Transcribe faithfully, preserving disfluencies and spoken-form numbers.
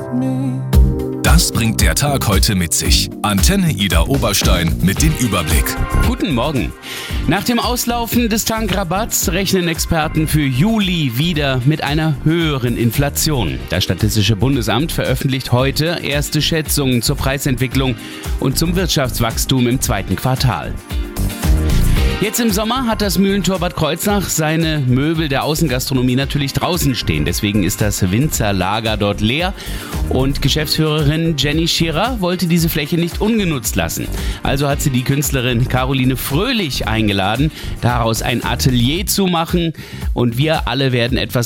Das bringt der Tag heute mit sich. Antenne Ida Oberstein mit dem Überblick. Guten Morgen. Nach dem Auslaufen des Tankrabatts rechnen Experten für Juli wieder mit einer höheren Inflation. Das Statistische Bundesamt veröffentlicht heute erste Schätzungen zur Preisentwicklung und zum Wirtschaftswachstum im zweiten Quartal. Jetzt im Sommer hat das Mühlentor Bad Kreuznach seine Möbel der Außengastronomie natürlich draußen stehen. Deswegen ist das Winzerlager dort leer und Geschäftsführerin Jenny Scherer wollte diese Fläche nicht ungenutzt lassen. Also hat sie die Künstlerin Caroline Fröhlich eingeladen, daraus ein Atelier zu machen und wir alle werden etwas